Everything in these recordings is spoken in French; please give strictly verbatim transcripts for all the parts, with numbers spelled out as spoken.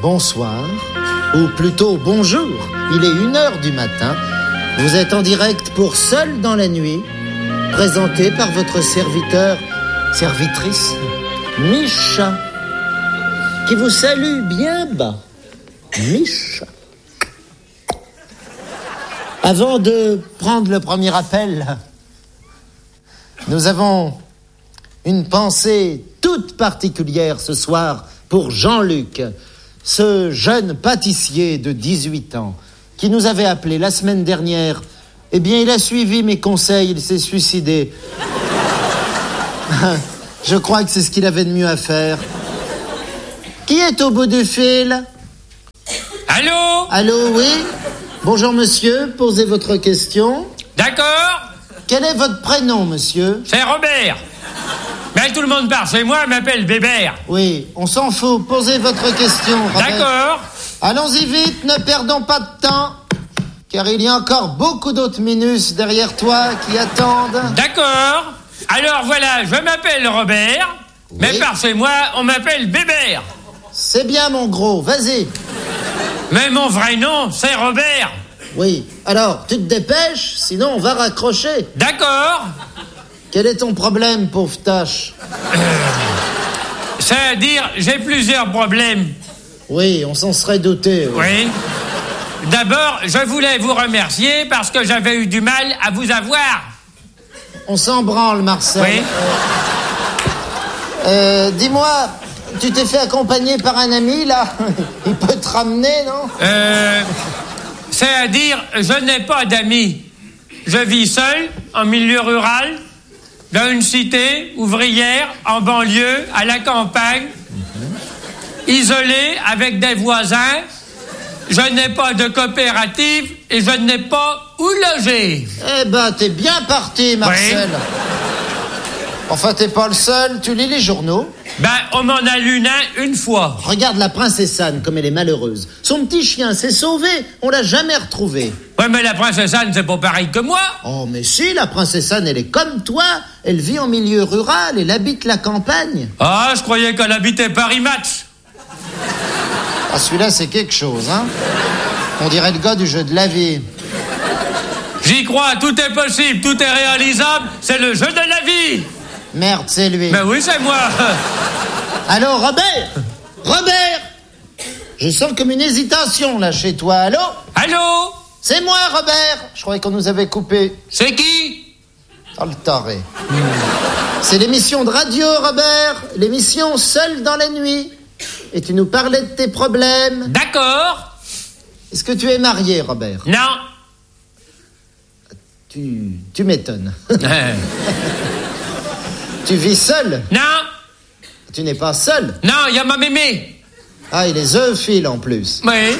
bonsoir, ou plutôt bonjour. Il est une heure du matin. Vous êtes en direct pour Seul dans la nuit, présenté par votre serviteur, servitrice, Micha, qui vous salue bien bas. Micha. Avant de prendre le premier appel, nous avons une pensée toute particulière ce soir pour Jean-Luc, ce jeune pâtissier de dix-huit ans qui nous avait appelé la semaine dernière. Eh bien, il a suivi mes conseils, il s'est suicidé. Je crois que c'est ce qu'il avait de mieux à faire. Qui est au bout du fil? Allô? Allô, oui? Bonjour, monsieur, posez votre question. D'accord. Quel est votre prénom, monsieur? C'est Robert. Mais tout le monde part chez moi, m'appelle Bébert. Oui, on s'en fout, posez votre question, Robert. D'accord. Allons-y vite, ne perdons pas de temps, car il y a encore beaucoup d'autres minus derrière toi qui attendent. D'accord. Alors voilà, je m'appelle Robert, oui. Mais par chez moi, on m'appelle Bébert. C'est bien, mon gros, vas-y. Mais mon vrai nom, c'est Robert. Oui, alors, tu te dépêches, sinon on va raccrocher. D'accord. Quel est ton problème, pauvre tâche? euh, C'est-à-dire, j'ai plusieurs problèmes. Oui, on s'en serait douté. Oui. oui. D'abord, je voulais vous remercier parce que j'avais eu du mal à vous avoir. On s'en branle, Marcel. Oui. Euh, euh, dis-moi, tu t'es fait accompagner par un ami, là? Il peut te ramener, non? Euh... C'est-à-dire, je n'ai pas d'amis. Je vis seul, en milieu rural, dans une cité ouvrière, en banlieue, à la campagne, mm-hmm. isolé, avec des voisins. Je n'ai pas de coopérative et je n'ai pas où loger. Eh ben, t'es bien parti, Marcel. Oui. Enfin, t'es pas le seul, tu lis les journaux. Ben, on m'en a lu un une fois. Regarde la princesse Anne, comme elle est malheureuse. Son petit chien s'est sauvé, on l'a jamais retrouvé. Ouais, mais la princesse Anne, c'est pas pareil que moi. Oh, mais si, la princesse Anne, elle est comme toi. Elle vit en milieu rural, elle habite la campagne. Ah, je croyais qu'elle habitait Paris Match. Ah, celui-là, c'est quelque chose, hein. On dirait le gars du jeu de la vie. J'y crois, tout est possible, tout est réalisable, c'est le jeu de la vie. Merde, c'est lui. Ben oui, c'est moi. Allô, Robert? Robert? Je sens comme une hésitation, là, chez toi. Allô? Allô? C'est moi, Robert. Je croyais qu'on nous avait coupé. C'est qui? Oh, le taré. Mmh. C'est l'émission de radio, Robert. L'émission Seul dans la nuit. Et tu nous parlais de tes problèmes. D'accord. Est-ce que tu es marié, Robert? Non. Tu, tu m'étonnes. Tu vis seul? Non. Tu n'es pas seul? Non, il y a ma mémé. Ah, il est zoophile en plus. Oui.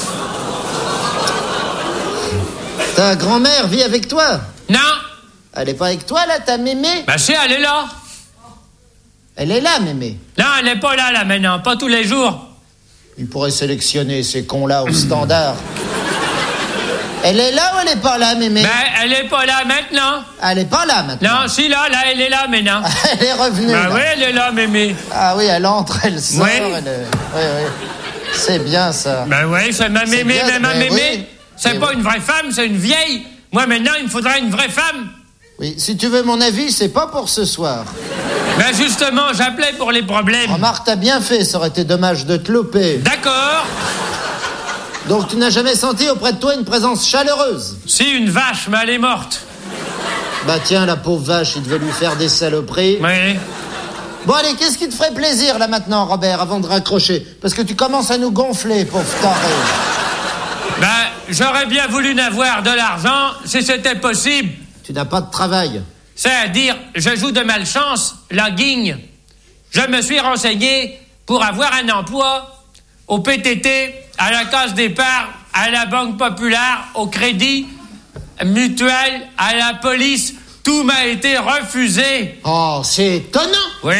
Ta grand-mère vit avec toi? Non. Elle est pas avec toi, là, ta mémé? Bah si, elle est là. Elle est là, mémé? Non, elle n'est pas là, là, maintenant. Pas tous les jours. Il pourrait sélectionner ces cons-là au standard. Elle est là ou elle est pas là, mémé? Ben, elle est pas là maintenant. Elle est pas là maintenant? Non, si, là, là, elle est là maintenant. Elle est revenue. Ben là. oui, elle est là, mémé. Ah oui, elle entre, elle sort. Oui. Elle est... Oui, oui. C'est bien, ça. Ben oui, c'est ma mémé, bien, mais ma mais mémé. Oui. C'est mais pas oui. une vraie femme, c'est une vieille. Moi, maintenant, il me faudrait une vraie femme. Oui, si tu veux mon avis, c'est pas pour ce soir. Ben justement, j'appelais pour les problèmes. Remarque, t'as bien fait, ça aurait été dommage de te louper. D'accord. Donc tu n'as jamais senti auprès de toi une présence chaleureuse? Si, une vache, mais elle est morte. Bah tiens, la pauvre vache, il devait lui faire des saloperies. Oui. Bon allez, qu'est-ce qui te ferait plaisir là maintenant, Robert, avant de raccrocher? Parce que tu commences à nous gonfler, pauvre taré. Ben, j'aurais bien voulu n'avoir de l'argent si c'était possible. Tu n'as pas de travail. C'est-à-dire, je joue de malchance la guigne. Je me suis renseigné pour avoir un emploi au P T T, à la Caisse d'épargne, à la Banque Populaire, au Crédit Mutuel, à la police. Tout m'a été refusé. Oh, c'est étonnant. Oui.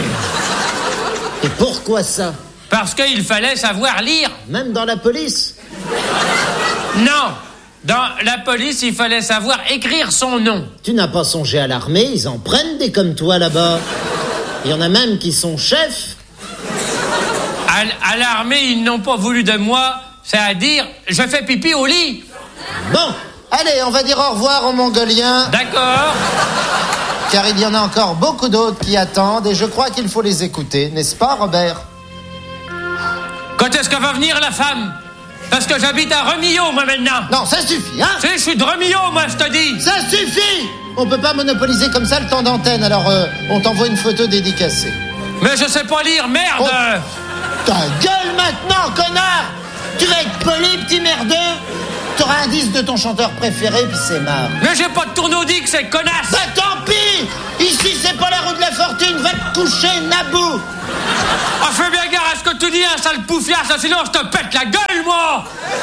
Et pourquoi ça? Parce qu'il fallait savoir lire. Même dans la police? Non. Dans la police, il fallait savoir écrire son nom. Tu n'as pas songé à l'armée, ils en prennent des comme toi là-bas. Il y en a même qui sont chefs. À, à l'armée, ils n'ont pas voulu de moi, c'est-à-dire, je fais pipi au lit. Bon, allez, on va dire au revoir aux Mongoliens. D'accord. Car il y en a encore beaucoup d'autres qui attendent et je crois qu'il faut les écouter, n'est-ce pas, Robert? Quand est-ce que va venir la femme? Parce que j'habite à Remillot, moi, maintenant. Non, ça suffit, hein? Tu sais, je suis de Remillot, moi, je te dis. Ça suffit! On peut pas monopoliser comme ça le temps d'antenne, alors euh, on t'envoie une photo dédicacée. Mais je sais pas lire, merde! Oh. Ta gueule maintenant, connard! Tu vas être poli, petit merdeux? T'auras un disque de ton chanteur préféré, puis c'est marre. Mais j'ai pas de tourneau-dix, c'est connasse! Bah tant pis! Ici, c'est pas la roue de la fortune, va te coucher, Nabou! Ah, fais bien gare à ce que tu dis, un sale poufiard, ça, sinon je te pète la gueule, moi!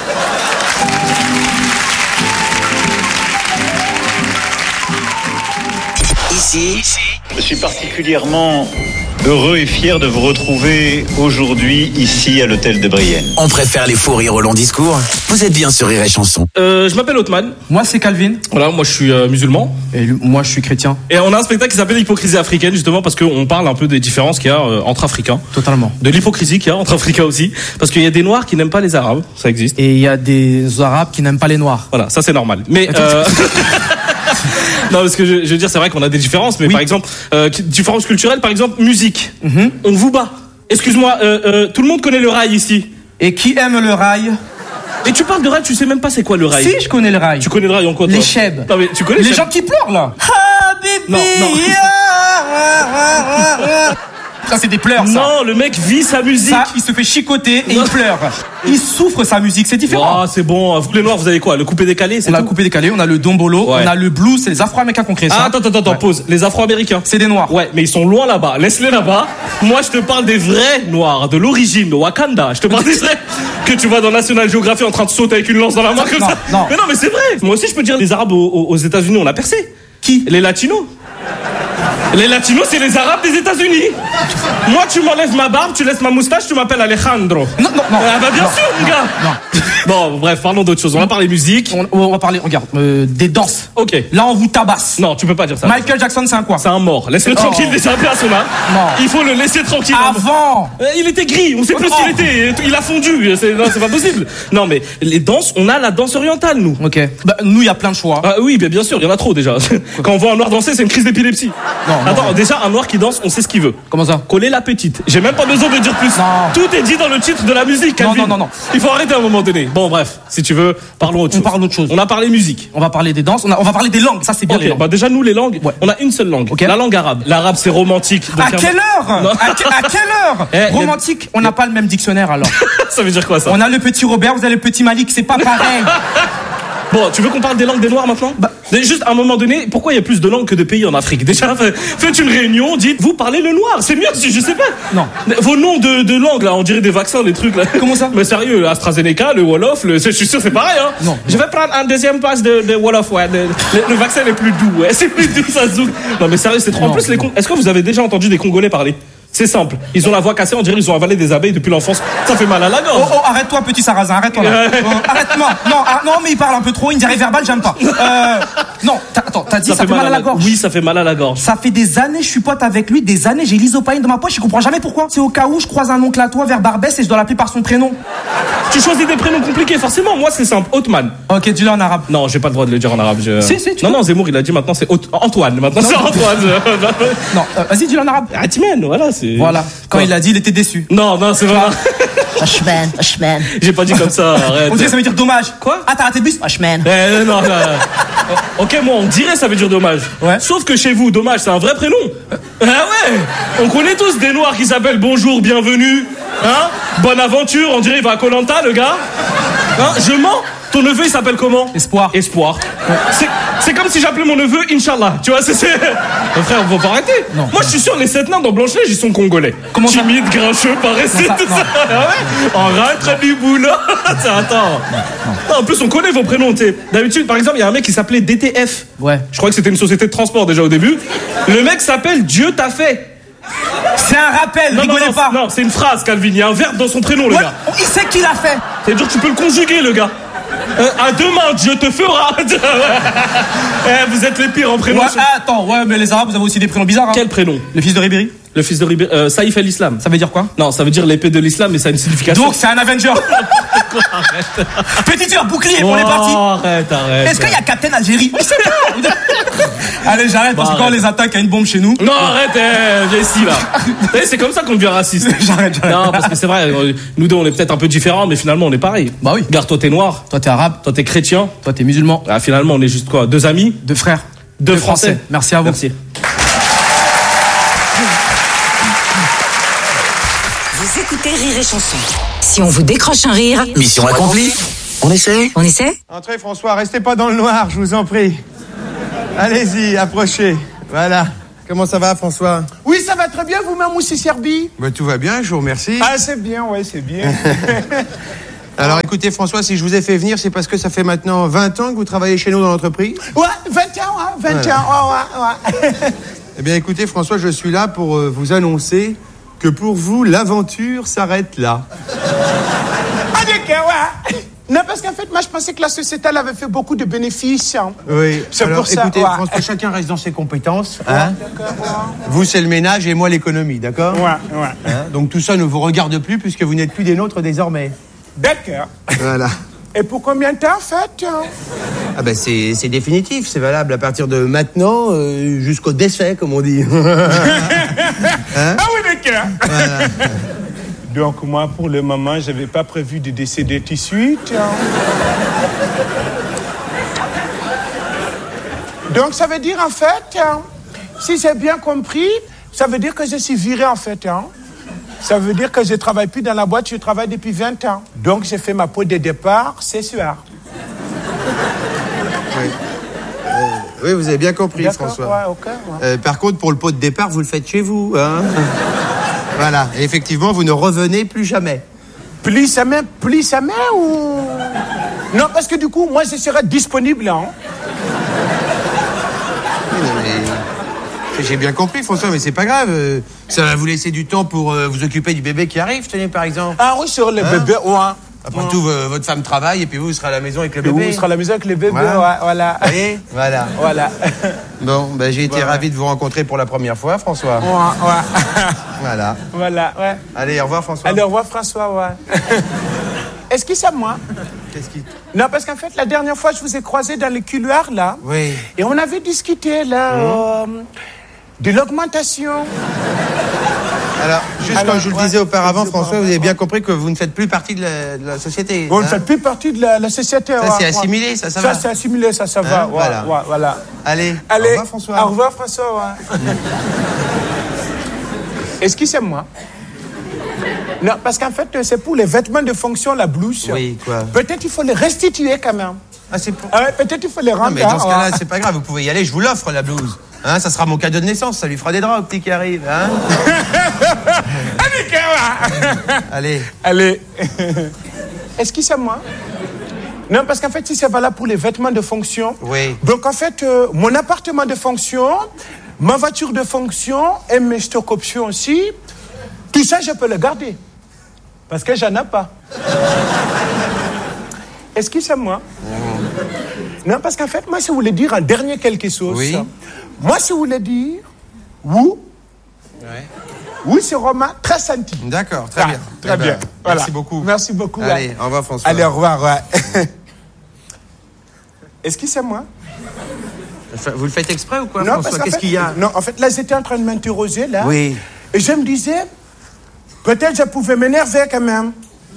Ici, je suis particulièrement heureux et fier de vous retrouver aujourd'hui ici à l'hôtel de Brienne. On préfère les fous rires au long discours. Vous êtes bien sur Rire et Chanson. Euh, je m'appelle Othman. Moi c'est Calvin. Voilà, moi je suis euh, musulman. Et lui, moi je suis chrétien. Et on a un spectacle qui s'appelle l'hypocrisie africaine, justement parce qu'on parle un peu des différences qu'il y a euh, entre Africains. Totalement. De l'hypocrisie qu'il y a entre Africains aussi. Parce qu'il y a des Noirs qui n'aiment pas les Arabes, ça existe. Et il y a des Arabes qui n'aiment pas les Noirs. Voilà, ça c'est normal. Mais... Euh... non, parce que je, je veux dire, c'est vrai qu'on a des différences, mais oui. Par exemple, euh, différences culturelles, par exemple, musique. Mm-hmm. On vous bat. Excuse-moi, euh, euh, tout le monde connaît le rail ici. Et qui aime le rail? Et tu parles de rail, tu sais même pas c'est quoi le rail. Si, je connais le rail. Tu connais le rail en quoi, toi? Les chèbs. Non, mais tu connais les gens qui pleurent, là. Non, non. Ça, c'est des pleurs, ça. Non, le mec vit sa musique. Ça, il se fait chicoter et il pleure. Il souffre sa musique, c'est différent. Ah, c'est bon. Vous, les Noirs, vous avez quoi? Le coupé-décalé, c'est On tout a le coupé-décalé, on a le dombolo, ouais. On a le blues, c'est les Afro-Américains qu'on crée ça. Ah, attends, attends, attends, ouais. Pause. Les Afro-Américains. C'est des Noirs. Ouais, mais ils sont loin là-bas. Laisse-les là-bas. Moi, je te parle des vrais Noirs, de l'origine, de Wakanda. Je te parle des vrais que tu vois dans National Geographic en train de sauter avec une lance dans la main comme non, ça. Non. Mais non, mais c'est vrai. Moi aussi, je peux dire les Arabes aux, aux États-Unis, on a percé. Qui? Les Latinos. Les Latinos, c'est les Arabes des États-Unis. Moi, tu m'enlèves ma barbe, tu laisses ma moustache, tu m'appelles Alejandro. Non, non, non. Ah bah bien non, sûr, mon gars. Non. Bon, bref, parlons d'autre chose. On va parler musique. On, on va parler, regarde, euh, des danses. Ok. Là, on vous tabasse. Non, tu peux pas dire ça. Michael Jackson, c'est un quoi? C'est un mort. Laisse-le oh. tranquille, déjà un peu à son âme. Non. Il faut le laisser tranquille. Avant. Euh, il était gris, on sait plus oh. ce qu'il était. Il a fondu. C'est, non, c'est pas possible. Non, mais les danses, on a la danse orientale, nous. Ok. Bah, nous, il y a plein de choix. Ah, oui, bien, bien sûr, il y en a trop déjà. Quand on voit un noir danser, c'est une crise d'épilepsie. Non. Attends, non. déjà, un noir qui danse, on sait ce qu'il veut. Comment ça? Coller la petite. J'ai même pas besoin de dire plus. Non. Tout est dit dans le titre de la musique, Calvin. Non, non, non, non. Il faut arrêter à un moment donné. Bon, bref, si tu veux, parlons autre chose. On parle d'autre chose. On a parlé musique. On va parler des danses. On, a, on va parler des langues. Ça, c'est bien. Okay. Les langues. Bah déjà, nous, les langues, ouais. On a une seule langue. Okay. La langue arabe. L'arabe, c'est romantique. À quelle heure? à, que, à quelle heure? Eh, romantique. On n'a pas le même dictionnaire, alors. Ça veut dire quoi, ça? On a le petit Robert, vous avez le petit Malik. C'est pas pareil. Bon, tu veux qu'on parle des langues des Noirs maintenant? Bah, juste à un moment donné, pourquoi il y a plus de langues que de pays en Afrique? Déjà, faites une réunion, dites, vous parlez le noir, c'est mieux, je sais pas. Non. Vos noms de, de langues, là, on dirait des vaccins, des trucs, là. Comment ça? Mais sérieux, AstraZeneca, le Wolof, le, je suis sûr, c'est pareil, hein. Non. Je vais prendre un deuxième passe de, de Wolof, ouais. Le, le, le vaccin est plus doux, ouais. C'est plus doux, ça zouk. Non, mais sérieux, c'est trop. Non, en plus, les Cong... est-ce que vous avez déjà entendu des Congolais parler? C'est simple. Ils ont la voix cassée, on dirait qu'ils ont avalé des abeilles depuis l'enfance. Ça fait mal à la gorge. Oh, oh, arrête-toi, petit sarrasin, arrête-toi là. Euh... Oh, arrête, non, non, ah, non, mais il parle un peu trop, une diarrhée verbale, j'aime pas. Euh, non, t'as, attends, t'as dit ça, ça fait, fait mal à la, la gorge. Oui, ça fait mal à la gorge. Ça fait des années, je suis pote avec lui, des années, j'ai l'isopaïne dans ma poche, je comprends jamais pourquoi. C'est au cas où je croise un oncle à toi vers Barbès et je dois l'appeler par son prénom. Tu choisis des prénoms compliqués, forcément. Moi, c'est simple. Othman. Ok, dis-le en arabe. Non, j'ai pas le droit de le dire en arabe. Je... Si, si, tu Non, peux. non, Zemmour, il a dit maintenant c'est Ot... Antoine. Maintenant non, c'est Antoine. Non, euh, vas-y, dis-le en arabe. Atman, voilà, c'est. Voilà. Quand il a dit, il était déçu. Non, non, c'est pas. Oshman, Oshman. J'ai pas dit comme ça, arrête. On dirait ça veut dire dommage. Quoi? Ah, t'as raté le bus? Oshman. Eh, non, non, non. Ok, moi, on dirait ça veut dire dommage. Ouais. Sauf que chez vous, dommage, c'est un vrai prénom. Ah ouais. On connaît tous des noirs qui s'appellent bonjour, bienvenue. Hein? Bonne aventure, on dirait il va à Koh Lanta, le gars. Hein? Je mens. Ton neveu, il s'appelle comment? Espoir. Espoir. Ouais. C'est, c'est comme si j'appelais mon neveu Inch'Allah. Tu vois, c'est... c'est... Mon frère, on va pas arrêter. Non. Moi, je suis sûr, les sept nains dans Blanche-Neige, ils sont congolais. Comment ça? Timide, grincheux, paresseux, tout ça. Ah ouais. En rentre du boulot. Attends. Non, non. En plus, on connaît vos prénoms, tu sais. D'habitude, par exemple, il y a un mec qui s'appelait D T F. Ouais. Je crois que c'était une société de transport déjà au début. Le mec s'appelle Dieu t'a fait. C'est un rappel, non, rigolez non, pas. Non, c'est une phrase, Calvin. Il y a un verbe dans son prénom, le ouais, gars. Il sait qui l'a fait. C'est-à-dire que tu peux le conjuguer, le gars. Euh, à demain, Dieu te fera. eh, vous êtes les pires en prénom. Ouais, attends, ouais, mais les Arabes, vous avez aussi des prénoms bizarres. Hein. Quel prénom? Le fils de Ribéry. Le fils de Ribéry, euh, Saïf el-Islam. Ça veut dire quoi? Non, ça veut dire l'épée de l'islam, mais ça a une signification. Donc c'est un Avenger. Arrête. Petit tueur bouclier pour oh, les parties. Arrête, arrête. Est-ce qu'il y a Captain Algérie? On sait pas. Allez, j'arrête parce que quand on les attaque, il y a une bombe chez nous. Non, arrête, eh, viens ici là. C'est comme ça qu'on devient raciste. J'arrête, j'arrête. Non, parce que c'est vrai, nous deux on est peut-être un peu différents, mais finalement on est pareil. Bah oui. Regarde, toi t'es noir, Toi t'es arabe, toi t'es chrétien, toi t'es musulman. ah, finalement on est juste quoi, deux amis, Deux frères. deux, Deux français. Français. Merci à vous. Merci. Vous écoutez Rire et Chanson. Si on vous décroche un rire, Mission accomplie. On essaie? on essaie? Entrez François, restez pas dans le noir, je vous en prie. Allez-y, approchez. Voilà. Comment ça va François? Oui, ça va très bien, vous-même, Moussi Serbi? Bah, tout va bien, je vous remercie. Ah, c'est bien, ouais, c'est bien. Alors écoutez François, si je vous ai fait venir, c'est parce que ça fait maintenant vingt ans que vous travaillez chez nous dans l'entreprise? Ouais, vingt ans, hein, vingt Voilà. ans, ouais, ouais, ouais. Eh bien écoutez François, je suis là pour euh, vous annoncer que pour vous, l'aventure s'arrête là. Ah, d'accord, ouais. Non, parce qu'en fait, moi, je pensais que la société, elle avait fait beaucoup de bénéfices. Hein. Oui, C'est alors, pour ça, écoutez ouais. François, chacun reste dans ses compétences. Hein. D'accord, ouais. Vous c'est le ménage et moi l'économie, d'accord? Ouais, ouais. Hein, donc tout ça ne vous regarde plus puisque vous n'êtes plus des nôtres désormais. D'accord. Voilà. Et pour combien de temps, en fait? Hein? Ah ben c'est, c'est définitif, c'est valable à partir de maintenant euh, jusqu'au décès, comme on dit. Hein? Ah oui, d'accord. Voilà. Donc, moi, pour le moment, je n'avais pas prévu de décéder tout de suite. Hein. Donc, ça veut dire, en fait, hein, si j'ai bien compris, ça veut dire que je suis viré, en fait. Hein. Ça veut dire que je ne travaille plus dans la boîte, je travaille depuis vingt ans. Donc, j'ai fait ma peau de départ ce soir. Oui. Euh, oui, vous avez bien compris, D'accord, François. ouais, ok, ouais. Euh, par contre, pour le pot de départ, vous le faites chez vous. Hein. Voilà. Et effectivement, vous ne revenez plus jamais. Plus jamais, plus jamais ou... Non, parce que du coup, moi, je serai disponible. Hein. Oui, mais- J'ai bien compris, François, mais c'est pas grave. Euh, Ça va vous laisser du temps pour euh, vous occuper du bébé qui arrive, tenez, par exemple. Ah oui, sur le Hein? bébé, ouais. Après Ouais. tout, v- votre femme travaille et puis vous, vous serez à la maison avec le Et vous, bébé. vous serez à la maison avec les bébés, Voilà. ouais, voilà. Vous voyez? Voilà. Voilà. Bon, ben, j'ai été Ouais. ravi de vous rencontrer pour la première fois, François. Ouais, ouais. Voilà. Voilà, ouais. Allez, au revoir, François. Allez, au revoir, François, ouais. Est-ce que c'est moi? Qu'est-ce qui... Non, parce qu'en fait, la dernière fois, je vous ai croisé dans les couloirs, là. Oui. Et on avait discuté, là, euh, de l'augmentation. Alors, juste Alors, comme je vous le ouais, disais auparavant, je vous François, auparavant, vous avez bien ouais. compris que vous ne faites plus partie de la, de la société. Vous ne hein. faites plus partie de la, la société. Ça, ouais, c'est ouais. assimilé, ça, ça Ça, va. c'est assimilé, ça, ça Hein, va. Ouais, voilà. ouais, voilà. Allez, Allez, au revoir, François. Au revoir, François, ouais. Est-ce que c'est moi? Non, parce qu'en fait, c'est pour les vêtements de fonction, la blouse. Oui, quoi. Peut-être il faut les restituer quand même. Ah, c'est pour... Ah ouais, peut-être il faut les rendre. Non, mais dans ce hein, cas-là, ouais. c'est pas grave, vous pouvez y aller, je vous l'offre, la blouse. Hein, ça sera mon cadeau de naissance, ça lui fera des draps au petit qui arrive. Hein. Allez, Kéwa. Allez. Allez. Est-ce que c'est moi? Non, parce qu'en fait, si c'est valable pour les vêtements de fonction. Oui. Donc, en fait, euh, mon appartement de fonction, ma voiture de fonction et mes stock options aussi, tout ça, je peux le garder. Parce que j'en ai pas. Est-ce que c'est moi? Non, parce qu'en fait, moi, si vous voulez dire en dernier quelque chose, Oui. moi, si vous voulez dire, ou, Ouais. oui, c'est Romain, très senti. D'accord, très Ah, bien. très Eh ben, bien. Voilà. Merci beaucoup. Merci beaucoup. Allez, ouais. au revoir, François. Allez, au revoir, ouais. Est-ce que c'est moi? Enfin, vous le faites exprès ou quoi, Non, François? parce qu'en Qu'est-ce fait- qu'il y a? Non, en fait, là, j'étais en train de m'interroger, là. Oui. Et je me disais, peut-être je pouvais m'énerver quand même.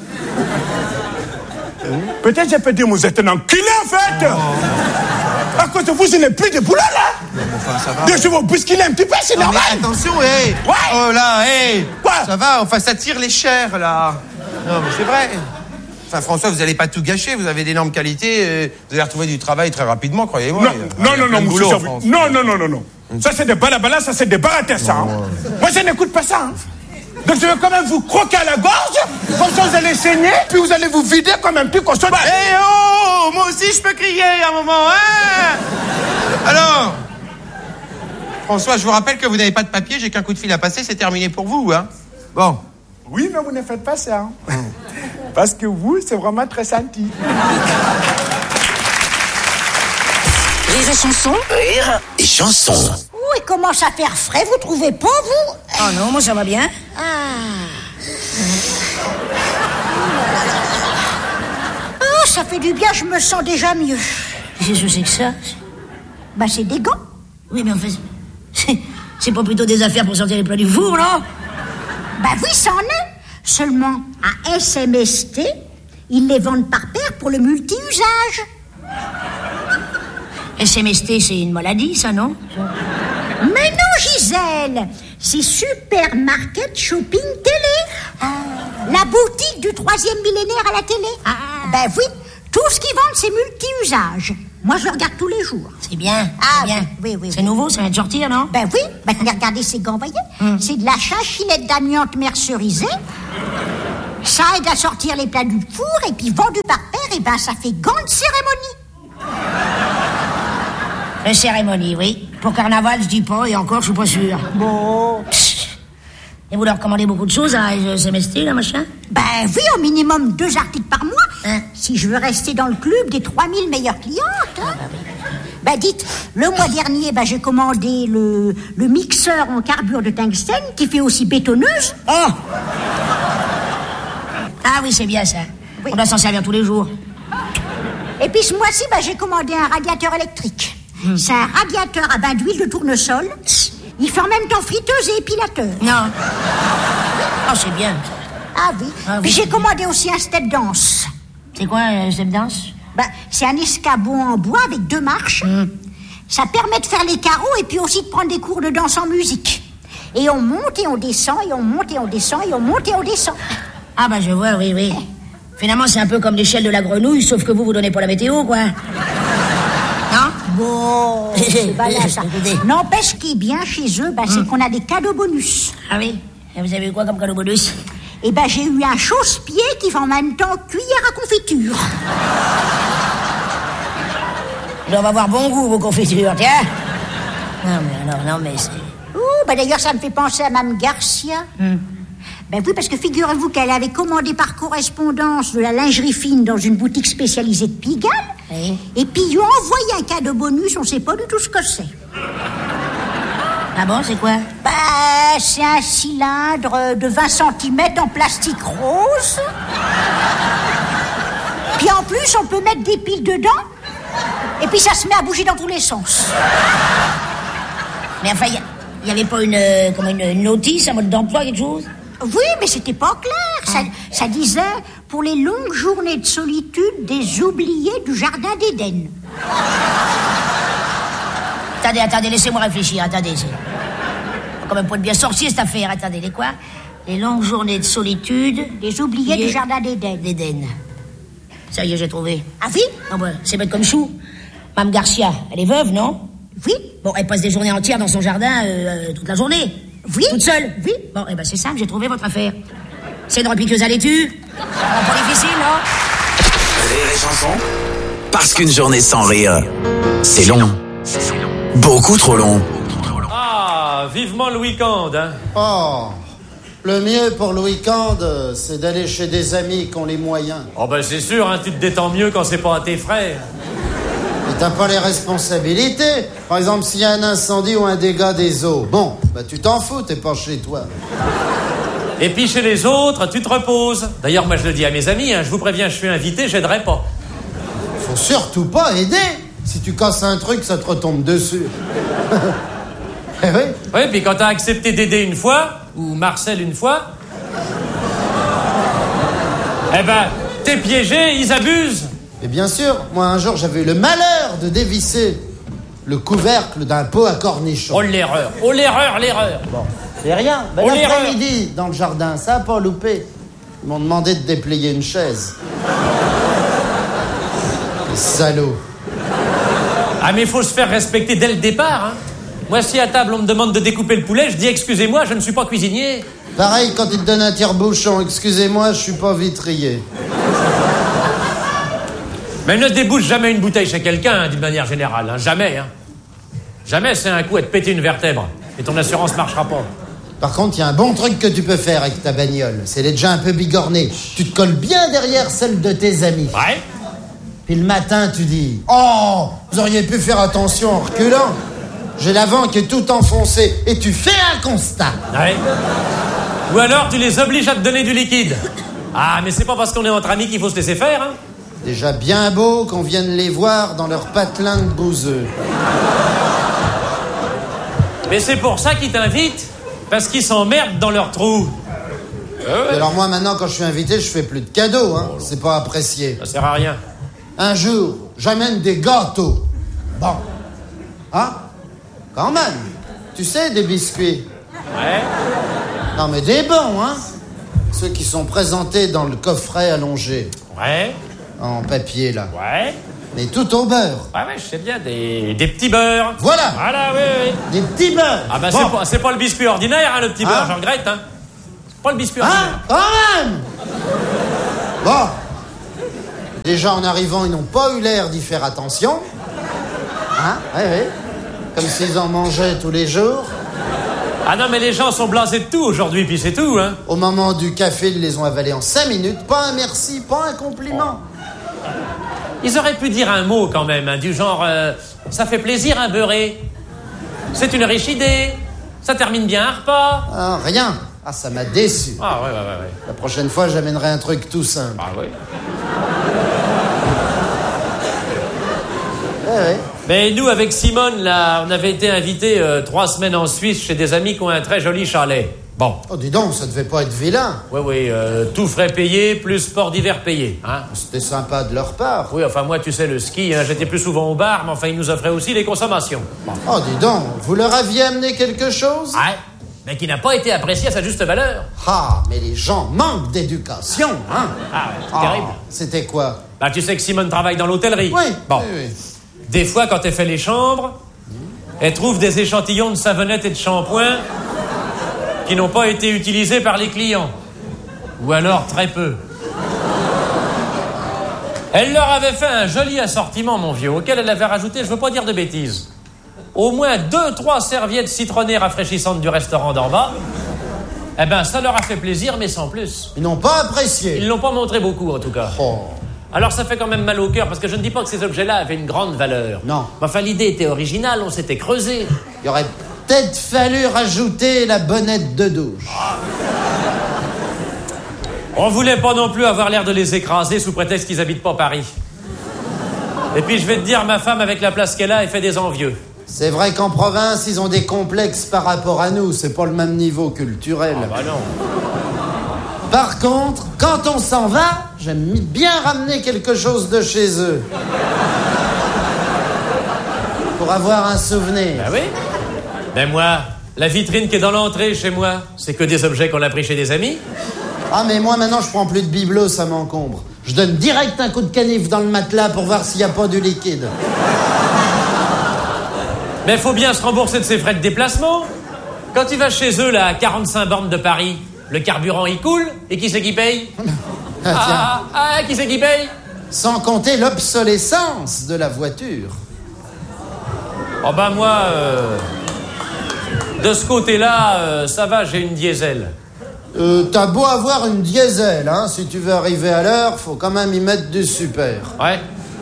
Peut-être je peux dire, vous êtes un enculé, en fait. À cause de vous, je n'ai plus de boulot, là. Enfin, ça va. Donc, je vais vous bousculer un petit peu, c'est Non, normal. mais attention, hé. Ouais. Oh là, hé. Quoi? Ça va, enfin, ça tire les chairs, là. Non, mais c'est vrai. Enfin, François, vous n'allez pas tout gâcher, vous avez d'énormes qualités, euh, vous allez retrouver du travail très rapidement, croyez-moi. Non, Il y a- non, il y a non, plein non, de monsieur boulot en Servi- France. non, non, non, non, non. Ça, c'est des balabala, ça, c'est des baratas, ça. hein. Moi, je n'écoute pas ça. hein. Donc, je vais quand même vous croquer à la gorge, comme ça, vous allez saigner, puis vous allez vous vider comme un petit cochon. Eh oh, moi aussi, je peux crier à un moment, hein. Alors, François, je vous rappelle que vous n'avez pas de papier, j'ai qu'un coup de fil à passer, c'est terminé pour vous, hein. Bon. Oui, mais vous ne faites pas ça. hein. Parce que vous, c'est vraiment très senti. Rire et Chanson, Rire et chanson. Oui, commence à faire frais, vous trouvez pas, vous? Oh non, moi ça va bien. Ah. Oh, ça fait du bien, je me sens déjà mieux. Qu'est-ce que c'est que ça? Bah, c'est des gants. Oui, mais en fait, c'est, c'est pas plutôt des affaires pour sortir les plats du four, non? Bah oui, ça en est. Seulement, à S M S T, ils les vendent par paire pour le multi-usage. S M S T, c'est une maladie, ça, non? Mais non, Gisèle, c'est Supermarket Shopping Télé. Ah. La boutique du troisième millénaire à la télé. Ah. Ben oui, tout ce qu'ils vendent, c'est multi-usage. Moi, je le regarde tous les jours. C'est bien, ah, c'est bien. Oui, oui, oui. C'est nouveau, ça vient de sortir, non? Ben oui, ben regardez ces gants, voyez. Hum. C'est de la chachinette d'amiante mercerisée. Ça aide à sortir les plats du four, et puis vendu par paire, et ben ça fait gants de cérémonie. De cérémonie, oui. Pour carnaval, je dis pas, et encore, je suis pas sûr. Bon. Et vous leur commandez beaucoup de choses à S M S T, là, machin? Ben oui, au minimum deux articles par mois. Hein? Si je veux rester dans le club des trois mille meilleures clientes. Hein. Ah, bah oui. Ben dites, le mois dernier, ben, j'ai commandé le, le mixeur en carbure de tungstène qui fait aussi bétonneuse. Oh! Ah oui, c'est bien ça. Oui. On doit s'en servir tous les jours. Et puis ce mois-ci, ben, j'ai commandé un radiateur électrique. Mmh. C'est un radiateur à bain d'huile de tournesol. Il fait en même temps friteuse et épilateur. Non. Oh, c'est bien. Ah oui. Ah, puis oui. j'ai commandé aussi un step dance. C'est quoi un step dance? Ben, c'est un escabeau en bois avec deux marches. Mmh. Ça permet de faire les carreaux et puis aussi de prendre des cours de danse en musique. Et on monte et on descend, et on monte et on descend, et on monte et on descend. Ah bah je vois, oui, oui. Finalement, c'est un peu comme l'échelle de la grenouille, sauf que vous, vous donnez pas la météo, quoi. Non? Bon, c'est pas là, ça. N'empêche, ce qui est bien chez eux, bah, c'est mmh. qu'on a des cadeaux bonus. Ah oui? Et vous avez eu quoi comme cadeau bonus? Eh ben, j'ai eu un chausse-pied qui fait en même temps cuillère à confiture. Ils doivent avoir bon goût, vos confitures, tiens. Non, mais alors, non, mais c'est... Ouh, bah d'ailleurs, ça me fait penser à Mme Garcia. Mmh. Ben oui, parce que figurez-vous qu'elle avait commandé par correspondance de la lingerie fine dans une boutique spécialisée de Pigalle. Oui. Et puis ils lui ont envoyé un cadeau bonus, on sait pas du tout ce que c'est. Ah bon, c'est quoi? Ben, c'est un cylindre de vingt centimètres en plastique rose. Puis en plus, on peut mettre des piles dedans. Et puis ça se met à bouger dans tous les sens. Mais enfin, il n'y avait pas une, euh, comme une, une notice, un mode d'emploi, quelque chose? Oui, mais c'était pas clair. Ah. Ça, ça disait « Pour les longues journées de solitude des oubliés du Jardin d'Éden ». Attendez, attendez, laissez-moi réfléchir, attendez. C'est quand même pas de bien sorcier, cette affaire. Attendez, les quoi? Les longues journées de solitude des oubliés du Jardin d'Éden. D'Éden. Ça y est, j'ai trouvé. Ah oui? Non, bah, c'est bête comme chou. Mme Garcia, elle est veuve, non? Oui. Bon, elle passe des journées entières dans son jardin, euh, toute la journée. Oui. Toute seule? Oui. Bon, eh ben c'est simple, j'ai trouvé votre affaire. C'est une repiqueuse à laitue. Pas difficile, non? Rire et chanson. Parce qu'une journée sans rire, c'est long. Beaucoup trop long. Ah, vivement le week-end, hein. Oh, le mieux pour le week-end, c'est d'aller chez des amis qui ont les moyens. Oh ben c'est sûr, hein, tu te détends mieux quand c'est pas à tes frères. Et t'as pas les responsabilités. Par exemple, s'il y a un incendie ou un dégât des eaux, bon, bah tu t'en fous, t'es pas chez toi. Et puis chez les autres, tu te reposes. D'ailleurs, moi je le dis à mes amis, hein, je vous préviens, je suis invité, j'aiderai pas. Faut surtout pas aider. Si tu casses un truc, ça te retombe dessus. Eh oui. Oui, puis quand t'as accepté d'aider une fois, ou Marcel une fois, eh ben, t'es piégé, ils abusent. Et bien sûr, moi un jour j'avais eu le malheur de dévisser le couvercle d'un pot à cornichons. Oh l'erreur, oh l'erreur, l'erreur. Bon, c'est rien. Ben, oh, l'après-midi, dans le jardin, ça a pas loupé. Ils m'ont demandé de déplier une chaise. Les salauds. Ah mais il faut se faire respecter dès le départ, hein. Moi si à table on me demande de découper le poulet, je dis excusez-moi, je ne suis pas cuisinier. Pareil quand ils te donnent un tire-bouchon, excusez-moi, je suis pas vitrier. Mais ne débouche jamais une bouteille chez quelqu'un, hein, d'une manière générale, hein. Jamais, hein. Jamais c'est un coup à te péter une vertèbre. Et ton assurance marchera pas. Par contre, il y a un bon truc que tu peux faire avec ta bagnole. C'est d'être déjà un peu bigorné. Tu te colles bien derrière celle de tes amis. Ouais. Puis le matin, tu dis « Oh, vous auriez pu faire attention en reculant. » J'ai l'avant qui est tout enfoncé et tu fais un constat. Ouais. Ou alors tu les obliges à te donner du liquide. Ah, mais c'est pas parce qu'on est entre amis qu'il faut se laisser faire, hein. Déjà bien beau qu'on vienne les voir dans leur patelin de bouseux. Mais c'est pour ça qu'ils t'invitent. Parce qu'ils s'emmerdent dans leur trou. Et alors moi maintenant quand je suis invité je fais plus de cadeaux, hein. C'est pas apprécié. Ça sert à rien. Un jour, j'amène des gâteaux. Bon. Hein? Quand même. Tu sais, des biscuits. Ouais. Non mais des bons, hein. Ceux qui sont présentés dans le coffret allongé. Ouais. En papier, là. Ouais. Mais tout au beurre. Ouais, ouais, je sais bien, des, des petits beurres. Voilà. Voilà, oui, oui. Des petits beurres. Ah bah bon. c'est, pas, c'est pas le biscuit ordinaire, hein, le petit hein? beurre, j'en regrette, hein. C'est pas le biscuit hein? ordinaire. Quand même. Bon. Déjà, en arrivant, ils n'ont pas eu l'air d'y faire attention. Hein? Oui, oui. Comme s'ils en mangeaient tous les jours. Ah non, mais les gens sont blasés de tout aujourd'hui, puis c'est tout, hein. Au moment du café, ils les ont avalés en cinq minutes. Pas un merci, pas un compliment. Ils auraient pu dire un mot quand même, hein, du genre euh, ça fait plaisir un beurré. C'est une riche idée. Ça termine bien un repas. Ah, rien. Ah, ça m'a déçu. Ah ouais, ouais, ouais, ouais. La prochaine fois, j'amènerai un truc tout simple. Ah ouais. Ouais, ouais. Mais nous, avec Simone, là, on avait été invités euh, trois semaines en Suisse chez des amis qui ont un très joli chalet. Bon. Oh, dis donc, ça devait pas être vilain. Oui, oui, euh, tout frais payé, plus sport d'hiver payé. Hein? C'était sympa de leur part. Oui, enfin, moi, tu sais, le ski, hein, j'étais plus souvent au bar, mais enfin, ils nous offraient aussi les consommations. Bon. Oh, dis donc, vous leur aviez amené quelque chose? Ouais, mais qui n'a pas été apprécié à sa juste valeur. Ah, mais les gens manquent d'éducation, hein? Ah, ouais, c'est ah, terrible. C'était quoi? Bah, tu sais que Simone travaille dans l'hôtellerie. Oui, bon. oui, oui. Des fois, quand elle fait les chambres, elle trouve des échantillons de savonnette et de shampoing qui n'ont pas été utilisés par les clients. Ou alors très peu. Elle leur avait fait un joli assortiment, mon vieux, auquel elle avait rajouté, je veux pas dire de bêtises, au moins deux, trois serviettes citronnées rafraîchissantes du restaurant d'en bas. Eh ben, ça leur a fait plaisir, mais sans plus. Ils n'ont pas apprécié. Ils l'ont pas montré beaucoup, en tout cas. Oh. Alors ça fait quand même mal au cœur, parce que je ne dis pas que ces objets-là avaient une grande valeur. Non. Mais enfin, l'idée était originale, on s'était creusé. Il aurait peut-être fallu rajouter la bonnette de douche. On voulait pas non plus avoir l'air de les écraser sous prétexte qu'ils habitent pas Paris. Et puis je vais te dire, ma femme, avec la place qu'elle a, elle fait des envieux. C'est vrai qu'en province, ils ont des complexes par rapport à nous. C'est pas le même niveau culturel. Ah bah non. Par contre, quand on s'en va, j'aime bien ramener quelque chose de chez eux. Pour avoir un souvenir. Bah oui. Ben moi, la vitrine qui est dans l'entrée chez moi, c'est que des objets qu'on a pris chez des amis. Ah, mais moi, maintenant, je prends plus de bibelot, ça m'encombre. Je donne direct un coup de canif dans le matelas pour voir s'il n'y a pas du liquide. Mais faut bien se rembourser de ses frais de déplacement. Quand tu vas chez eux, là, à quarante-cinq bornes de Paris, le carburant, il coule. Et qui c'est qui paye? Ah, tiens. Ah, ah, ah, qui c'est qui paye? Sans compter l'obsolescence de la voiture. Oh ben moi, euh, de ce côté-là, euh, ça va, j'ai une diesel. Euh, t'as beau avoir une diesel, hein, si tu veux arriver à l'heure, faut quand même y mettre du super. Ouais.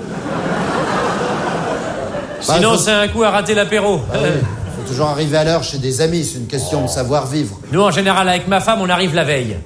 Bah, Sinon, faut... c'est un coup à rater l'apéro. Ah, oui. Faut toujours arriver à l'heure chez des amis, c'est une question de savoir-vivre. Nous, en général, avec ma femme, on arrive la veille.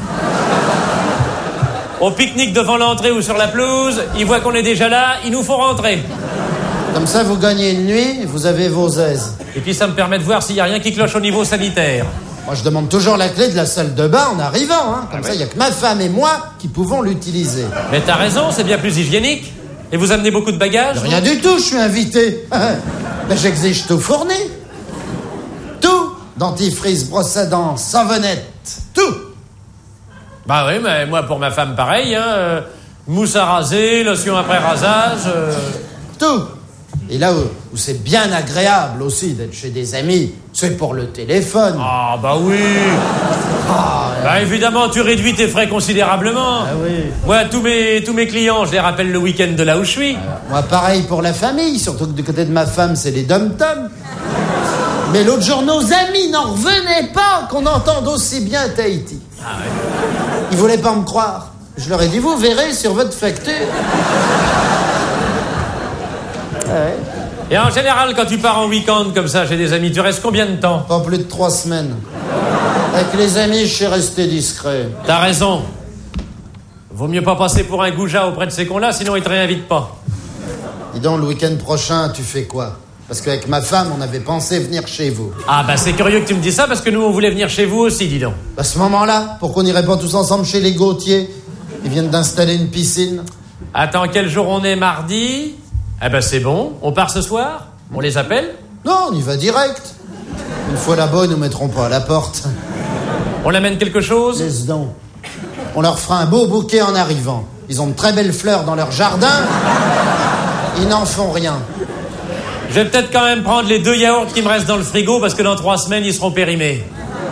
Au pique-nique devant l'entrée ou sur la pelouse, ils voient qu'on est déjà là, ils nous font rentrer. Comme ça, vous gagnez une nuit et vous avez vos aises. Et puis ça me permet de voir s'il n'y a rien qui cloche au niveau sanitaire. Moi, je demande toujours la clé de la salle de bain en arrivant, hein. Comme ah ça, il ouais. n'y a que ma femme et moi qui pouvons l'utiliser. Mais t'as raison, c'est bien plus hygiénique. Et vous amenez beaucoup de bagages? Rien du tout, je suis invité. Ben, j'exige tout fourni. Tout. Dentifrice, brosse à dents, savonnette, tout. Bah oui, mais moi, pour ma femme, pareil, hein. Euh, mousse à raser, lotion après rasage... Euh... Tout. Et là où, où c'est bien agréable aussi d'être chez des amis, c'est pour le téléphone. Ah, bah oui. Ah, bah évidemment, tu réduis tes frais considérablement. Ah oui. Moi, tous mes, tous mes clients, je les rappelle le week-end de là où je suis. Alors, moi, pareil pour la famille, surtout que du côté de ma femme, c'est les dom-toms. Mais l'autre jour, nos amis n'en revenaient pas qu'on entende aussi bien Tahiti. Ah ouais. Ils voulaient pas me croire. Je leur ai dit, vous verrez sur votre facture. Ah ouais. Et en général, quand tu pars en week-end comme ça chez des amis, tu restes combien de temps? Pas plus de trois semaines. Avec les amis, je suis resté discret. T'as raison. Vaut mieux pas passer pour un goujat auprès de ces cons-là, sinon ils te réinvitent pas. Dis donc, le week-end prochain, tu fais quoi? Parce qu'avec ma femme, on avait pensé venir chez vous. Ah bah c'est curieux que tu me dises ça, parce que nous, on voulait venir chez vous aussi, dis donc. À ce moment-là, pourquoi on n'irait pas tous ensemble chez les Gauthier? Ils viennent d'installer une piscine. Attends, quel jour on est? Mardi? Ah bah c'est bon, on part ce soir? On les appelle? Non, on y va direct. Une fois là-bas, ils nous mettront pas à la porte. On l'amène quelque chose? Laisse donc. On leur fera un beau bouquet en arrivant. Ils ont de très belles fleurs dans leur jardin. Ils n'en font rien. Je vais peut-être quand même prendre les deux yaourts qui me restent dans le frigo, parce que dans trois semaines, ils seront périmés.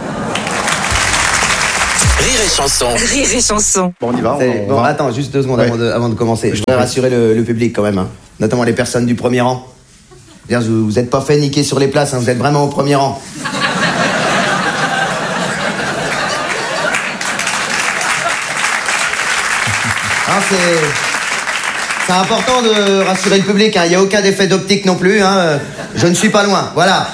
Rire et chanson. Rire et chanson. Bon, on y va. On, on bon, va. Attends, juste deux secondes ouais. avant, de, avant de commencer. Je voudrais rassurer le, le public quand même, hein. Notamment les personnes du premier rang. Vous, vous êtes pas fait niquer sur les places, hein. Vous êtes vraiment au premier rang. Hein, c'est... c'est important de rassurer le public, hein. Il n'y a aucun effet d'optique non plus, hein. Je ne suis pas loin, voilà.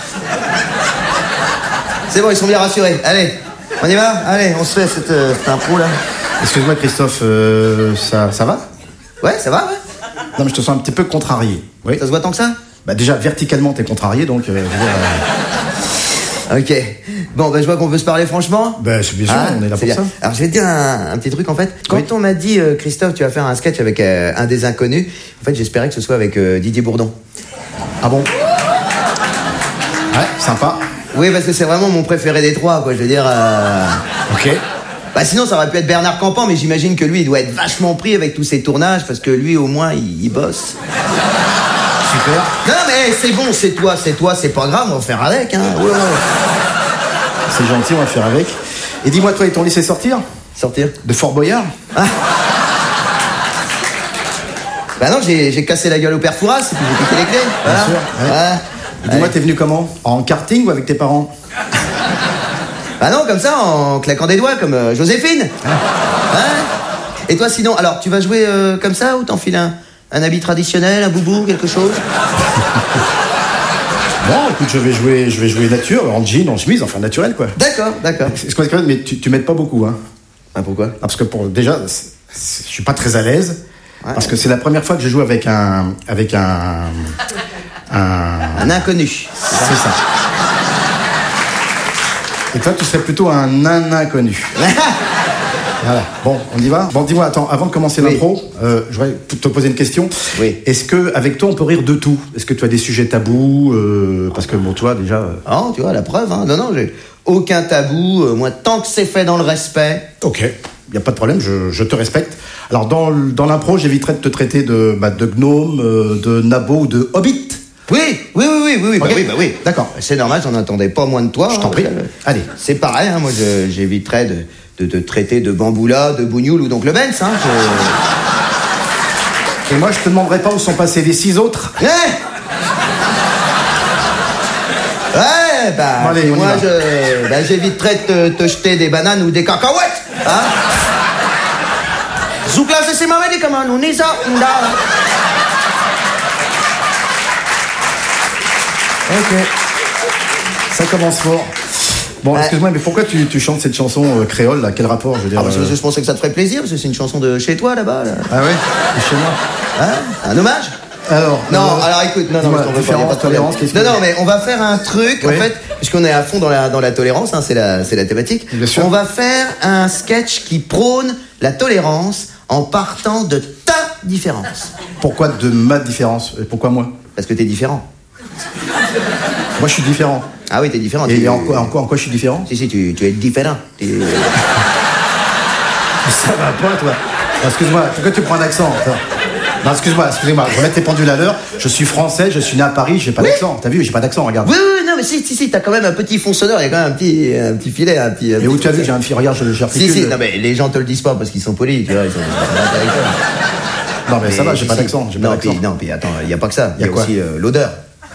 C'est bon, ils sont bien rassurés. Allez, on y va? Allez, on se fait cette, euh, cette impro là. Excuse-moi Christophe, euh, ça, ça va? Ouais, ça va, ouais. Non mais je te sens un petit peu contrarié. Oui. Ça se voit tant que ça? Bah déjà, verticalement, t'es contrarié, donc... Euh, je veux dire, euh... Ok. Bon, bah je vois qu'on veut se parler franchement. Bah c'est bien sûr, ah, on est là pour bien. ça. Alors je vais te dire un, un petit truc en fait. Quand on m'a dit, euh, Christophe, tu vas faire un sketch avec euh, un des inconnus, en fait j'espérais que ce soit avec euh, Didier Bourdon. Ah bon? Ouais, sympa. Oui, parce que c'est vraiment mon préféré des trois, quoi, je veux dire... Euh... Ok. Bah sinon ça aurait pu être Bernard Campan, mais j'imagine que lui il doit être vachement pris avec tous ces tournages, parce que lui au moins il, il bosse. Super. Non mais c'est bon, c'est toi, c'est toi, c'est pas grave, on va faire avec, hein. Ouais, ouais. C'est gentil, on va faire avec. Et dis-moi, toi, ils t'ont laissé sortir? Sortir? De Fort Boyard? Ah. Bah non, j'ai, j'ai cassé la gueule au père Fouras, et puis j'ai piqué les clés. Voilà. Bien sûr, ouais. Ouais. Et dis-moi, ouais. T'es venu comment? En karting ou avec tes parents? Bah non, comme ça, en claquant des doigts, comme euh, Joséphine. Ah. Hein? Et toi, sinon, alors, tu vas jouer euh, comme ça, ou t'enfiles un, un habit traditionnel, un boubou, quelque chose? Bon, écoute, je vais jouer, je vais jouer nature, en jean, en chemise, enfin naturel, quoi. D'accord, d'accord. Excuse-moi, mais tu, tu m'aides pas beaucoup, hein. Ah, pourquoi? Ah, parce que pour, déjà, c'est, c'est, je suis pas très à l'aise, ouais. Parce que c'est la première fois que je joue avec un, avec un, un... Un inconnu. C'est ça. Et toi, tu serais plutôt un nain inconnu. Voilà. Bon, on y va. Bon, dis-moi, attends, avant de commencer oui. l'impro, euh, je voudrais te poser une question. Oui. Est-ce que, avec toi, on peut rire de tout? Est-ce que tu as des sujets tabous euh, Parce que bon, toi, déjà. Euh... Ah, tu vois, la preuve. Hein. Non, non, j'ai aucun tabou. Euh, moi, tant que c'est fait dans le respect. Ok. Il y a pas de problème. Je, je te respecte. Alors, dans, dans l'impro, j'éviterai de te traiter de, bah, de gnome, euh, de nabo ou de hobbit. Oui, oui, oui, oui, oui, okay. bah oui, bah oui. D'accord. C'est normal, j'en attendais pas moins de toi. Je t'en prie. Hein, Allez. C'est pareil. Hein, moi, je, j'éviterai de. de te traiter de bamboula, de bougnoul ou d'oncle Benz, hein. Je... Et moi, je te demanderai pas où sont passés les six autres. Ouais. Ouais, bah, bon, allez, moi, je, bah, j'éviterai de te, te jeter des bananes ou des cacahuètes, hein. Zoukla, c'est ma mère, comment on est ça, ok. Ça commence fort. Bon, ouais. Excuse-moi, mais pourquoi tu, tu chantes cette chanson euh, créole, là? Quel rapport, je veux dire? Ah, parce que euh... je pensais que ça te ferait plaisir, parce que c'est une chanson de chez toi, là-bas, là. Ah ouais? De chez moi. Hein? Un hommage? Alors... Non, euh... alors écoute, non, non, je t'en veux pas, y a pas de tolérance, qu'est-ce que... Non, non, mais on va faire un truc, oui. En fait, puisqu'on est à fond dans la, dans la tolérance, hein, c'est la, c'est la thématique. Bien sûr. On va faire un sketch qui prône la tolérance en partant de ta différence. Pourquoi de ma différence? Pourquoi moi? Parce que t'es différent. Moi, je suis différent. Ah oui, t'es différent. Et tu... en, quoi, en, quoi, en quoi je suis différent? Si, si, tu, tu es différent. Tu... Ça va pas, toi. Non, excuse-moi, pourquoi tu prends un accent? Non, excuse-moi, excusez-moi. Je remets tes pendules à l'heure. Je suis français, je suis né à Paris, j'ai pas oui. d'accent. T'as vu, j'ai pas d'accent, regarde. Oui, oui, non, mais si, si, si, t'as quand même un petit fond sonore, il y a quand même un petit, un petit filet, un petit. Mais où tu as vu que j'ai un filet? Regarde, je j'articule. Si, si, non, mais les gens te le disent pas parce qu'ils sont polis, tu vois. Ils sont... non, mais, mais ça va, j'ai pas d'accent. J'ai pas non, d'accent. Puis, non, puis attends, il y a pas que ça. Il y a, y a aussi euh, l'odeur.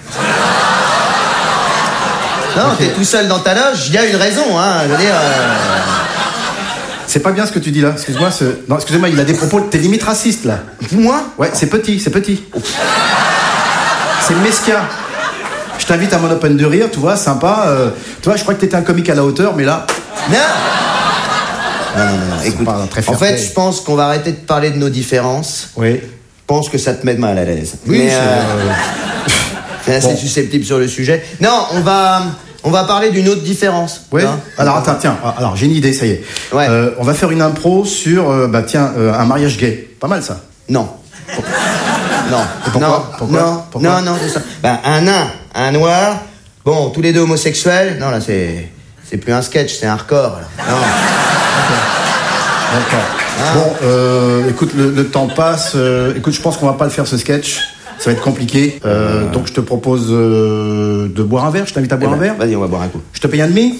Non, okay. T'es tout seul dans ta loge, il y a une raison, hein, je veux dire... Euh... C'est pas bien ce que tu dis là, excuse-moi, ce... non, excusez-moi, il a des propos, t'es limite raciste là. Moi? Ouais, c'est petit, c'est petit. c'est mesquin. Je t'invite à mon open de rire, tu vois, sympa. Euh, tu vois, je crois que t'étais un comique à la hauteur, mais là... Non Non, non, non, non. Écoute, en fait, je pense qu'on va arrêter de parler de nos différences. Oui. Je pense que ça te met mal à l'aise. Oui, mais c'est... euh... assez bon. susceptible sur le sujet. Non, on va... On va parler d'une autre différence. Ouais. Hein alors attends, tiens. Alors j'ai une idée, ça y est. Ouais. Euh, on va faire une impro sur, euh, bah tiens, euh, un mariage gay. Pas mal ça. Non. Non. Pourquoi non. Pourquoi non. Pourquoi non. Non. C'est ça. Ben, un nain, un noir. Bon, tous les deux homosexuels. Non, là c'est, c'est plus un sketch, c'est un hardcore. Là. Non. D'accord. Ah. Bon, euh, écoute, le, le temps passe. Euh, écoute, je pense qu'on va pas le faire ce sketch. Ça va être compliqué. Euh, euh... Donc je te propose euh, de boire un verre. Je t'invite à boire eh ben, un verre. Vas-y, on va boire un coup. Je te paye un demi.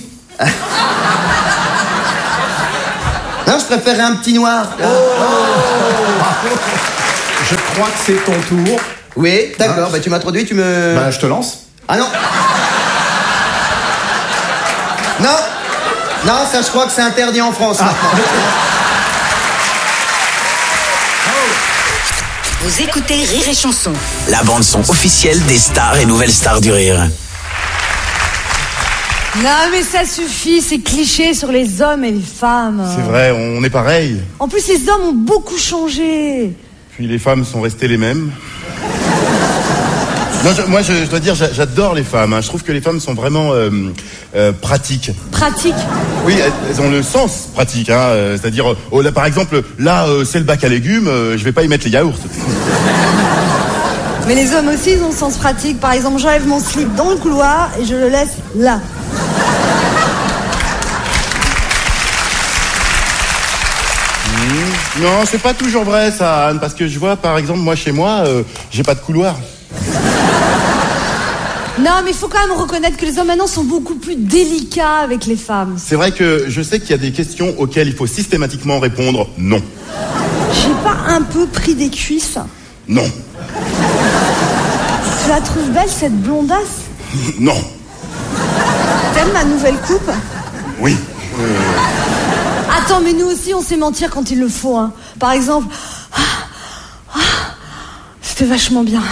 Non, je préférerais un petit noir. Oh. Je crois que c'est ton tour. Oui, d'accord. Hein bah tu m'introduis, tu me... Bah je te lance. Ah non. Non. Non, ça je crois que c'est interdit en France. Ah. Vous écoutez Rire et Chanson. La bande-son officielle des stars et nouvelles stars du rire. Non mais ça suffit, c'est cliché sur les hommes et les femmes. C'est vrai, on est pareil. En plus les hommes ont beaucoup changé. Puis les femmes sont restées les mêmes. Non, je, moi je, je dois dire, j'adore les femmes. Hein. Je trouve que les femmes sont vraiment euh, euh, pratiques. Pratiques. Oui, elles, elles ont le sens pratique. Hein. Euh, c'est-à-dire, oh, là, par exemple, là, euh, c'est le bac à légumes, euh, je vais pas y mettre les yaourts. Mais les hommes aussi, ils ont le sens pratique. Par exemple, j'enlève mon slip dans le couloir et je le laisse là. Mmh. Non, c'est pas toujours vrai ça, Anne, parce que je vois, par exemple, moi chez moi, euh, j'ai pas de couloir. Non, mais il faut quand même reconnaître que les hommes maintenant sont beaucoup plus délicats avec les femmes. C'est vrai que je sais qu'il y a des questions auxquelles il faut systématiquement répondre non. J'ai pas un peu pris des cuisses? Non. Tu la trouves belle, cette blondasse? Non. T'aimes ma nouvelle coupe? Oui. Euh... Attends, mais nous aussi, on sait mentir quand il le faut. Hein. Par exemple, ah, ah, c'était vachement bien.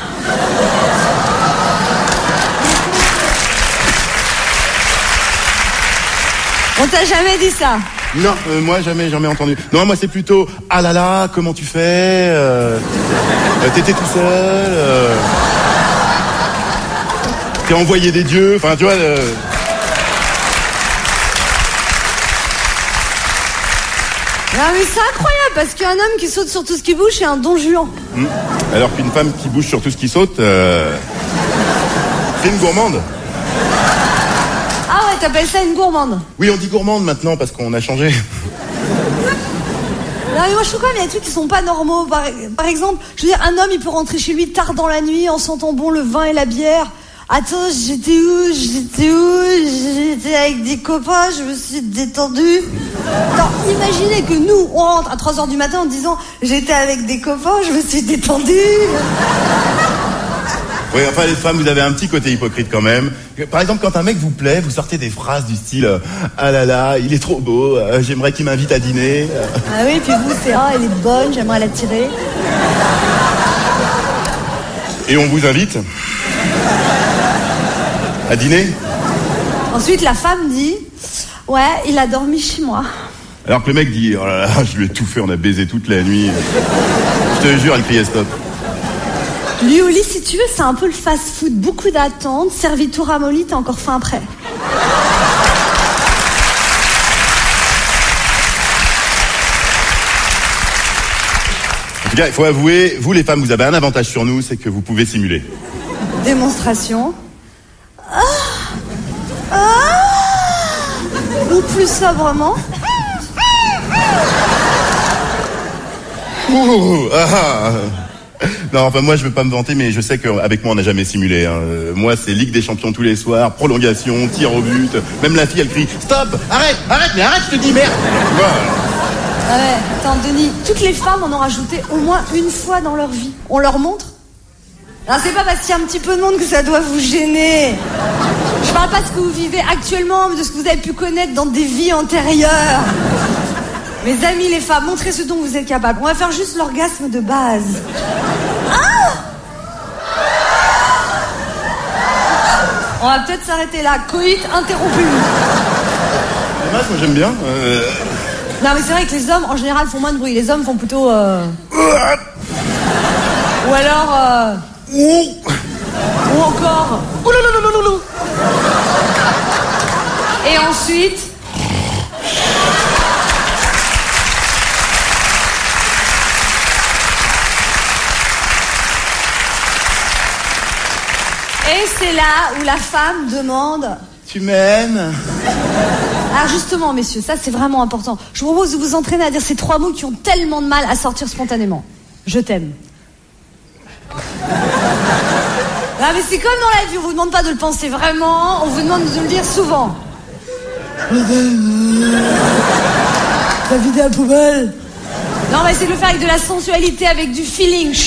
On t'a jamais dit ça? Non, euh, moi jamais, jamais entendu. Non, moi c'est plutôt ah là là, comment tu fais euh, euh, t'étais tout seul euh, t'es envoyé des dieux, enfin tu vois. Euh... Non mais c'est incroyable parce qu'un homme qui saute sur tout ce qui bouge, c'est un don Juan. Mmh. Alors qu'une femme qui bouge sur tout ce qui saute, euh... c'est une gourmande. Ah ouais, t'appelles ça une gourmande? Oui, on dit gourmande maintenant parce qu'on a changé. Non mais moi je trouve quand même il y a des trucs qui sont pas normaux. Par, par exemple, je veux dire, un homme il peut rentrer chez lui tard dans la nuit en sentant bon le vin et la bière. Attends, j'étais où? J'étais où? J'étais avec des copains, je me suis détendue. Attends, imaginez que nous, on rentre à trois heures du matin en disant j'étais avec des copains, je me suis détendue. Oui, enfin les femmes, vous avez un petit côté hypocrite quand même. Par exemple, quand un mec vous plaît, vous sortez des phrases du style ah là là, il est trop beau, euh, j'aimerais qu'il m'invite à dîner. Ah oui, puis vous, c'est ah, elle est bonne, j'aimerais la tirer. Et on vous invite à dîner. Ensuite, la femme dit ouais, il a dormi chez moi. Alors que le mec dit oh là là, je lui ai tout fait, on a baisé toute la nuit. Je te jure, elle criait stop. Lui au lit, si tu veux, c'est un peu le fast-food. Beaucoup d'attentes, servi tout ramolli, t'as encore faim après. En tout cas, il faut avouer, vous les femmes, vous avez un avantage sur nous, c'est que vous pouvez simuler. Démonstration. Ah ah ou plus sobrement. Ouh, ah. Non, enfin moi je veux pas me vanter, mais je sais qu'avec moi on n'a jamais simulé. Hein. Moi c'est Ligue des Champions tous les soirs, prolongation, tir au but. Même la fille elle crie stop, arrête, arrête, mais arrête, je te dis merde. Voilà. Ah ouais, attends Denis, toutes les femmes en ont rajouté au moins une fois dans leur vie. On leur montre? Alors c'est pas parce qu'il y a un petit peu de monde que ça doit vous gêner. Je parle pas de ce que vous vivez actuellement, mais de ce que vous avez pu connaître dans des vies antérieures. Mes amis les femmes, montrez ce dont vous êtes capables. On va faire juste l'orgasme de base. Ah! On va peut-être s'arrêter là. Coït interrompu. Dommage, moi j'aime bien. Euh... Non mais c'est vrai que les hommes en général font moins de bruit. Les hommes font plutôt... Euh... Ou alors... Euh... Ou encore... Et ensuite... Et c'est là où la femme demande... Tu m'aimes? Alors justement, messieurs, ça c'est vraiment important. Je vous propose de vous entraîner à dire ces trois mots qui ont tellement de mal à sortir spontanément. Je t'aime. Ah mais c'est comme dans la vie, on vous demande pas de le penser vraiment, on vous demande de le dire souvent. T'as vidé la poubelle. Non mais c'est de le faire avec de la sensualité, avec du feeling.